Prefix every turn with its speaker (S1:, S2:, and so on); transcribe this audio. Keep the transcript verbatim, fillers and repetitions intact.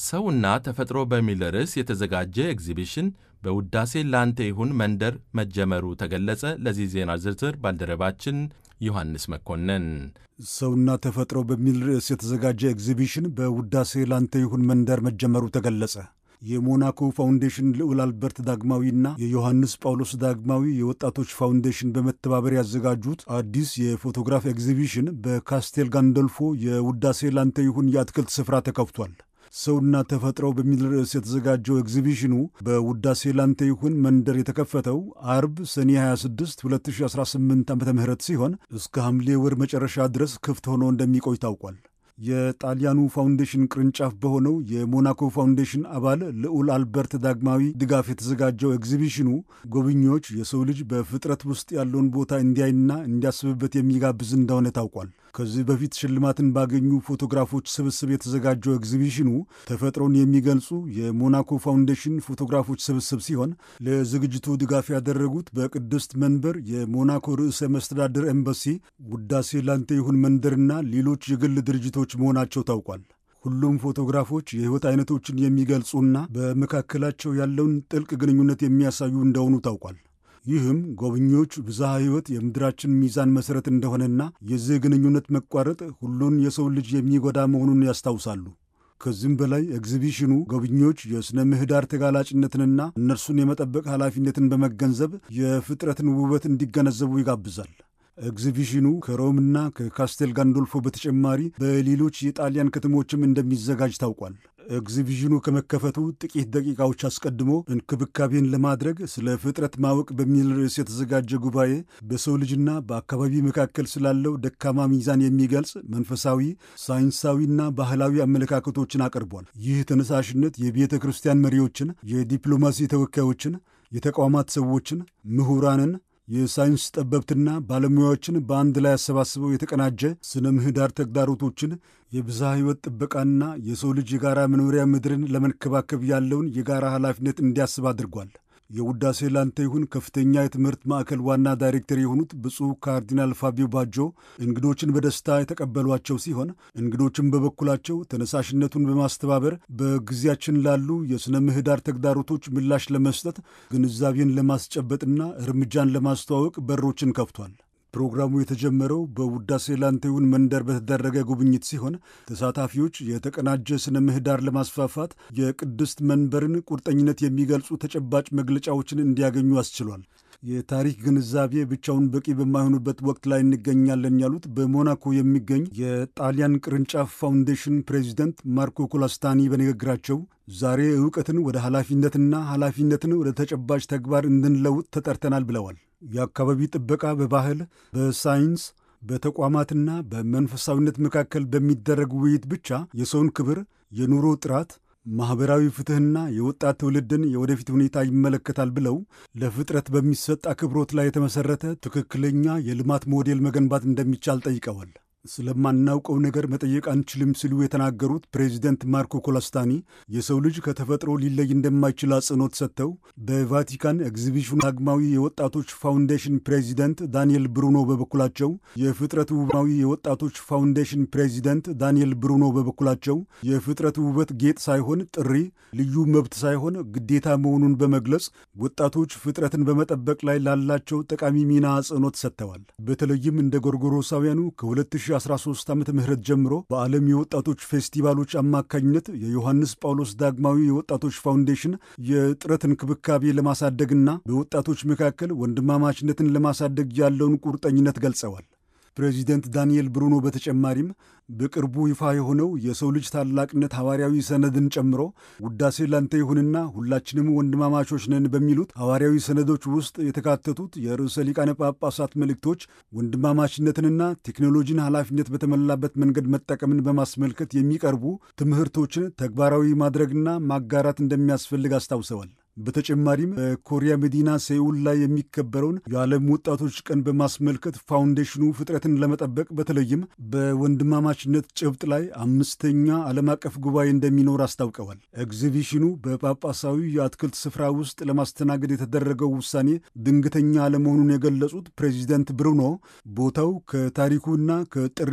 S1: ሰውና ተፈጥሮ በሚል ርዕስ የተዘጋጀ ኤግዚቢሽን በውዳሴ ላንተ ይሁን መንደር መጀመሩ ተገለጸ። ለዚህ ዜና ዝርዝር ባልደረባችን ዮሐንስ መኮንን።
S2: ሰውና ተፈጥሮ በሚል ርዕስ የተዘጋጀ ኤግዚቢሽን በውዳሴ ላንተ ይሁን መንደር መጀመሩ ተገለጸ። የሞናኮ ፋውንዴሽን ልዑል አልበርት ዳግማዊና የዮሐንስ ጳውሎስ ዳግማዊ የወጣቶች ፋውንዴሽን በመተባበር ያዘጋጁት አዲስ የፎቶግራፍ ኤግዚቢሽን በካስቴል ጋንዶልፎ የውዳሴ ላንተ ይሁን የአትክልት ስፍራ ተከፍቷል። ሰውና ተፈጥሮ በሚል ርዕስ የተዘጋጀው ኤግዚቢሽኑ በውዳሴ ላንተ ይሁን መንደር የተከፈተው አርብ ሰኔ ሃያ ስድስት ሁለት ሺህ አስራ ስምንት ዓመተ ምህረት ሲሆን እስከ ሐምሌ ወር መጨረሻ ድረስ ክፍት ሆኖ እንደሚቆይ ታውቋል። የጣሊያኑ ፋውንዴሽን ቅርንጫፍ በሆነው የሞናኮ ፋውንዴሽን አባል ልዑል አልበርት ዳግማዊ ድጋፍ የተዘጋጀው ኤግዚቢሽኑ ጎብኚዎች የሰው ልጅ በፍጥረት ውስጥ ያለውን ቦታ እንዲያይና እንዲያስብበት የሚጋብዝ እንደሆነ ታውቋል። ከዚህ በፊት ሽልማትን ባገኙ ፎቶግራፎች ስብስብ የተዘጋጀው ኤግዚቢሽኑ ተፈጥሮን የሚገልጹ የሞናኮ ፋውንዴሽን ፎቶግራፎች ስብስብ ሲሆን ለዝግጅቱ ድጋፍ ያደረጉት በቅድስት መንበር የሞናኮ ርዕሰ መስተዳድር ኤምባሲ፣ ውዳሴ ላንተ ይሁን መንደርና ሌሎች የግል ድርጅቶች መሆናቸው ታውቋል። ሁሉም ፎቶግራፎች የሕይወት አይነቶችን የሚገልጹና በመካከላቸው ያለውን ጥልቅ ግንኙነት የሚያሳዩ እንደሆኑ ታውቋል። ይህም ጎብኚዎች ብዝሃ ሕይወት የምድራችን ሚዛን መሠረት እንደሆነና የዚህ ግንኙነት መቋረጥ ሁሉን የሰው ልጅ የሚጎዳ መሆኑን ያስታውሳሉ። ከዚህም በላይ ኤግዚቢሽኑ ጎብኚዎች የሥነ ምህዳር ተጋላጭነትንና እነርሱን የመጠበቅ ኃላፊነትን በመገንዘብ የፍጥረትን ውበት እንዲገነዘቡ ይጋብዛል። ኤግዚቢሽኑ ከሮምና ከካስቴል ጋንዶልፎ በተጨማሪ በሌሎች የጣሊያን ከተሞችም እንደሚዘጋጅ ታውቋል። ኤግዚቢሽኑ ከመከፈቱ ጥቂት ደቂቃዎች አስቀድሞ እንክብካቤን ለማድረግ ስለ ፍጥረት ማወቅ በሚል ርዕስ የተዘጋጀ ጉባኤ በሰው ልጅና በአካባቢ መካከል ስላለው ደካማ ሚዛን የሚገልጽ መንፈሳዊ፣ ሳይንሳዊና ባህላዊ አመለካከቶችን አቅርቧል። ይህ ተነሳሽነት የቤተ ክርስቲያን መሪዎችን፣ የዲፕሎማሲ ተወካዮችን፣ የተቋማት ሰዎችን፣ ምሁራንን፣ የሳይንስ ጠበብትና ባለሙያዎችን በአንድ ላይ አሰባስበው የተቀናጀ ስነ ምህዳር ተግዳሮቶችን፣ የብዝሃ ሕይወት ጥበቃና የሰው ልጅ የጋራ መኖሪያ ምድርን ለመንከባከብ ያለውን የጋራ ኃላፊነት እንዲያስብ አድርጓል። የውዳሴ ላንተ ይሁን ከፍተኛ የትምህርት ማዕከል ዋና ዳይሬክተር የሆኑት ብፁዕ ካርዲናል ፋቢዮ ባጆ እንግዶችን በደስታ የተቀበሏቸው ሲሆን እንግዶችን በበኩላቸው ተነሳሽነቱን በማስተባበር በጊዜያችን ላሉ የሥነ ምህዳር ተግዳሮቶች ምላሽ ለመስጠት ግንዛቤን ለማስጨበጥና እርምጃን ለማስተዋወቅ በሮችን ከፍቷል። ፕሮግራሙ የተጀመረው በውዳሴ ላንተ ይሁን መንደር በተደረገ ጉብኝት ሲሆን ተሳታፊዎች የተቀናጀ ስነ ምህዳር ለማስፋፋት የቅድስት መንበርን ቁርጠኝነት የሚገልጹ ተጨባጭ መግለጫዎችን እንዲያገኙ አስችሏል። የታሪክ ግንዛቤ ብቻውን በቂ በማይሆኑበት ወቅት ላይ እንገኛለን ያሉት በሞናኮ የሚገኝ የጣሊያን ቅርንጫፍ ፋውንዴሽን ፕሬዚደንት ማርኮ ኮላስታኒ በንግግራቸው ዛሬ ዕውቀትን ወደ ኃላፊነትና ኃላፊነትን ወደ ተጨባጭ ተግባር እንድንለውጥ ተጠርተናል ብለዋል። የአካባቢ ጥበቃ በባህል፣ በሳይንስ፣ በተቋማትና በመንፈሳዊነት መካከል በሚደረግ ውይይት ብቻ የሰውን ክብር፣ የኑሮ ጥራት፣ ማኅበራዊ ፍትሕና የወጣት ትውልድን የወደፊት ሁኔታ ይመለከታል ብለው ለፍጥረት በሚሰጥ አክብሮት ላይ የተመሠረተ ትክክለኛ የልማት ሞዴል መገንባት እንደሚቻል ጠይቀዋል። ስለማናውቀው ነገር መጠየቅ አንችልም ሲሉ የተናገሩት ፕሬዚደንት ማርኮ ኮላስታኒ የሰው ልጅ ከተፈጥሮ ሊለይ እንደማይችል አጽንኦት ሰጥተው በቫቲካን ኤግዚቢሽኑ ዳግማዊ የወጣቶች ፋውንዴሽን ፕሬዚደንት ዳንኤል ብሩኖ በበኩላቸው የፍጥረት ውባዊ የወጣቶች ፋውንዴሽን ፕሬዚደንት ዳንኤል ብሩኖ በበኩላቸው የፍጥረት ውበት ጌጥ ሳይሆን ጥሪ፣ ልዩ መብት ሳይሆን ግዴታ መሆኑን በመግለጽ ወጣቶች ፍጥረትን በመጠበቅ ላይ ላላቸው ጠቃሚ ሚና አጽንኦት ሰጥተዋል። በተለይም እንደ ጎርጎሮሳውያኑ ከ2013 ዓመተ ምህረት ጀምሮ በዓለም የወጣቶች ፌስቲቫሎች አማካኝነት የዮሐንስ ጳውሎስ ዳግማዊ የወጣቶች ፋውንዴሽን የጥረት እንክብካቤ ለማሳደግና በወጣቶች መካከል ወንድማማችነትን ለማሳደግ ያለውን ቁርጠኝነት ገልጸዋል። ፕሬዚደንት ዳንኤል ብሩኖ በተጨማሪም በቅርቡ ይፋ የሆነው የሰው ልጅ ታላቅነት ሐዋርያዊ ሰነድን ጨምሮ ውዳሴ ላንተ ይሁንና ሁላችንም ወንድማማቾች ነን በሚሉት ሐዋርያዊ ሰነዶች ውስጥ የተካተቱት የርዕሰ ሊቃነ ጳጳሳት መልእክቶች ወንድማማችነትንና ቴክኖሎጂን ኃላፊነት በተሞላበት መንገድ መጠቀምን በማስመልከት የሚቀርቡ ትምህርቶችን ተግባራዊ ማድረግና ማጋራት እንደሚያስፈልግ አስታውሰዋል። በተጨማሪም በኮሪያ መዲና ሴኡል ላይ የሚከበረውን የዓለም ወጣቶች ቀን በማስመልከት ፋውንዴሽኑ ፍጥረትን ለመጠበቅ በተለይም በወንድማማችነት ጭብጥ ላይ አምስተኛ ዓለም አቀፍ ጉባኤ እንደሚኖር አስታውቀዋል። ኤግዚቢሽኑ በጳጳሳዊ የአትክልት ስፍራ ውስጥ ለማስተናገድ የተደረገው ውሳኔ ድንገተኛ አለመሆኑን የገለጹት ፕሬዚደንት ብሩኖ ቦታው ከታሪኩና ከጥሪ